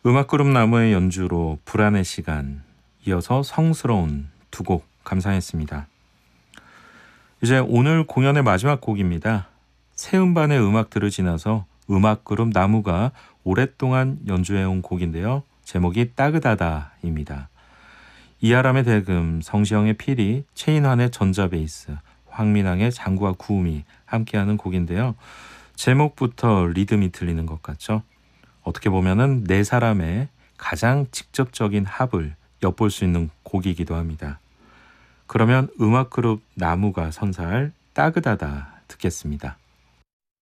음악그룹 나무의 연주로 불안의 시간, 이어서 성스러운 두 곡 감상했습니다. 이제 오늘 공연의 마지막 곡입니다. 새 음반의 음악들을 지나서 음악그룹 나무가 오랫동안 연주해온 곡인데요. 제목이 따그다다입니다. 이하람의 대금, 성시영의 피리, 최인환의 전자베이스, 황민항의 장구와 구음이 함께하는 곡인데요. 제목부터 리듬이 들리는 것 같죠? 어떻게 보면은 네 사람의 가장 직접적인 합을 엿볼 수 있는 곡이기도 합니다. 그러면 음악그룹 나무가 선사할 따그다다 듣겠습니다.